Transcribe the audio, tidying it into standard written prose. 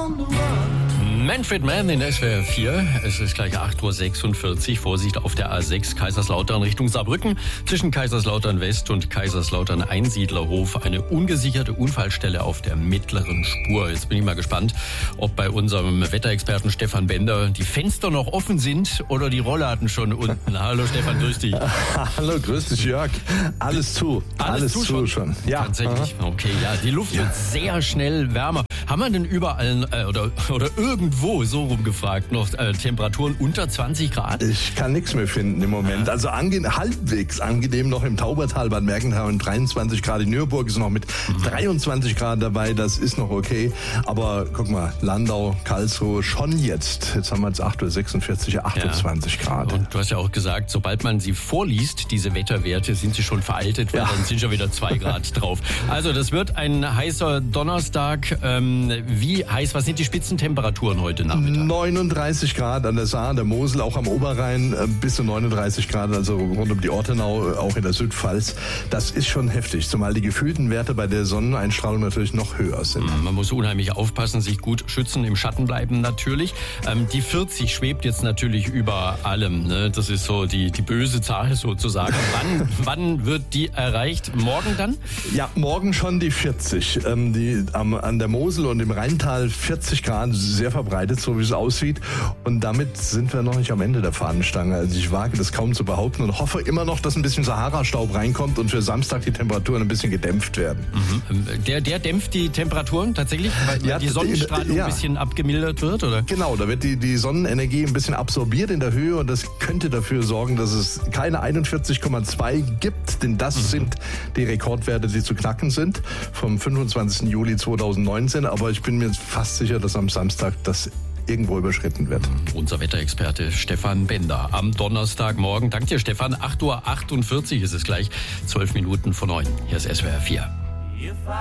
Manfred Mann in SWR 4. Es ist gleich 8.46 Uhr. Vorsicht auf der A6 Kaiserslautern Richtung Saarbrücken. Zwischen Kaiserslautern West und Kaiserslautern Einsiedlerhof eine ungesicherte Unfallstelle auf der mittleren Spur. Jetzt bin ich mal gespannt, ob bei unserem Wetterexperten Stefan Bender die Fenster noch offen sind oder die Rollladen schon unten. Hallo Stefan, grüß dich. Hallo, grüß dich Jörg. Alles zu. Alles zu schon. Ja, tatsächlich. Aha. Okay, ja, die Luft wird sehr schnell wärmer. Haben wir denn überall oder irgendwo, so rumgefragt, noch Temperaturen unter 20 Grad? Ich kann nichts mehr finden im Moment. Also halbwegs angenehm noch im Taubertal, Bad Mergentheim 23 Grad. In Nürburg ist noch mit 23 Grad dabei. Das ist noch okay. Aber guck mal, Landau, Karlsruhe schon jetzt. Jetzt haben wir jetzt 8.46 Uhr, 28 Grad. Und du hast ja auch gesagt, sobald man sie vorliest, diese Wetterwerte, sind sie schon veraltet, weil dann sind schon wieder 2 Grad drauf. Also das wird ein heißer Donnerstag. Wie heiß, was sind die Spitzentemperaturen heute Nachmittag? 39 Grad an der Saar, der Mosel, auch am Oberrhein bis zu 39 Grad, also rund um die Ortenau, auch in der Südpfalz. Das ist schon heftig, zumal die gefühlten Werte bei der Sonneneinstrahlung natürlich noch höher sind. Man muss unheimlich aufpassen, sich gut schützen, im Schatten bleiben natürlich. Die 40 schwebt jetzt natürlich über allem. Ne? Das ist so die böse Zahl sozusagen. Wann wird die erreicht? Morgen dann? Ja, morgen schon die 40. An der Mosel und im Rheintal 40 Grad, sehr verbreitet, so wie es aussieht. Und damit sind wir noch nicht am Ende der Fahnenstange. Also ich wage das kaum zu behaupten und hoffe immer noch, dass ein bisschen Sahara-Staub reinkommt und für Samstag die Temperaturen ein bisschen gedämpft werden. Der dämpft die Temperaturen tatsächlich, weil die Sonnenstrahlung ein bisschen abgemildert wird, oder? Genau, da wird die Sonnenenergie ein bisschen absorbiert in der Höhe und das könnte dafür sorgen, dass es keine 41,2 gibt, denn das sind die Rekordwerte, die zu knacken sind vom 25. Juli 2019. Aber ich bin mir fast sicher, dass am Samstag das irgendwo überschritten wird. Unser Wetterexperte Stefan Bender am Donnerstagmorgen. Danke dir, Stefan. 8.48 Uhr ist es gleich, 12 Minuten vor 9. Hier ist SWR 4.